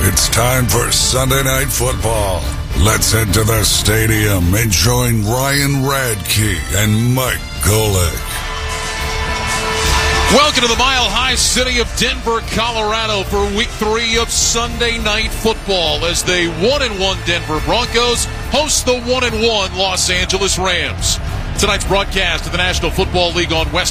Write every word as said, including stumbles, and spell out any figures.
It's time for Sunday Night Football. Let's head to the stadium and join Ryan Radke and Mike Golick. Welcome to the mile-high city of Denver, Colorado for week three of Sunday Night Football as the one and one Denver Broncos host the one and one Los Angeles Rams. Tonight's broadcast of the National Football League on West